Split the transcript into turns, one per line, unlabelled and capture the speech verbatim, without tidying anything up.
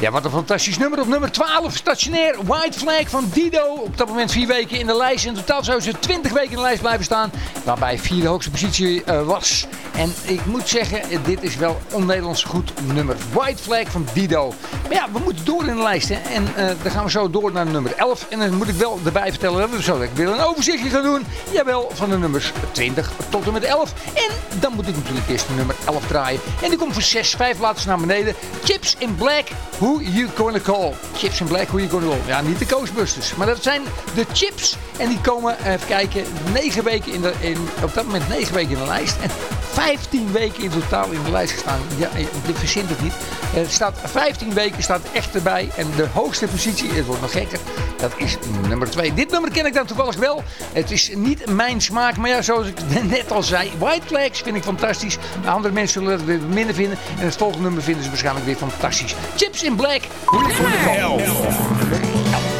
Ja, wat een fantastisch nummer. Op nummer twaalf, stationair, White Flag van Dido. Op dat moment vier weken in de lijst. In totaal zou ze twintig weken in de lijst blijven staan. Waarbij vier de hoogste positie uh, was. En ik moet zeggen, dit is wel on-Nederlands goed nummer. White Flag van Dido. Maar ja, we moeten door in de lijst. Hè. En uh, dan gaan we zo door naar nummer elf. En dan moet ik wel erbij vertellen dat we zo ik weer een overzichtje gaan doen. Jawel, van de nummers twintig tot en met elf. En dan moet ik natuurlijk eerst de nummer elf draaien. En die komt voor zes, vijf plaatsen naar beneden. Chips in Black, Who You Gonna Call. Chips in Black, Who You Gonna Call. Ja, niet de Ghostbusters. Maar dat zijn de Chips. En die komen, even kijken, negen weken in de, in, op dat moment negen weken in de lijst. En vijftien weken in totaal in de lijst gestaan. Ja, je verzint het niet. Er staat vijftien weken staat echt erbij. En de hoogste positie, het wordt nog gekker, dat is nummer twee. Dit nummer ken ik dan toevallig wel. Het is niet mijn smaak, maar ja, zoals ik net al zei, White Flags vind ik fantastisch. Andere mensen zullen het weer minder vinden. En het volgende nummer vinden ze waarschijnlijk weer fantastisch. Chips in Black. Hoe is het?